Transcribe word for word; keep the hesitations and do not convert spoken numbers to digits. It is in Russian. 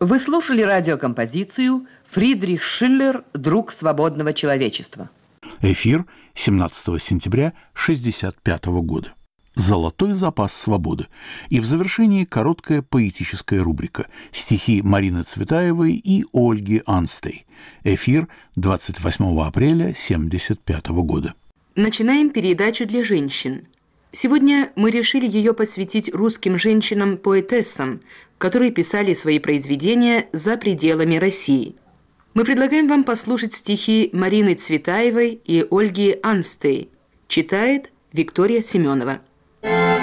Вы слушали радиокомпозицию «Фридрих Шиллер. Друг свободного человечества». Эфир семнадцатого сентября шестьдесят пятого года. «Золотой запас свободы». И в завершении короткая поэтическая рубрика «Стихи Марины Цветаевой и Ольги Анстей». Эфир двадцать восьмого апреля семьдесят пятого года. Начинаем передачу для женщин. Сегодня мы решили ее посвятить русским женщинам-поэтессам, которые писали свои произведения за пределами России. Мы предлагаем вам послушать стихи Марины Цветаевой и Ольги Анстей. Читает Виктория Семенова.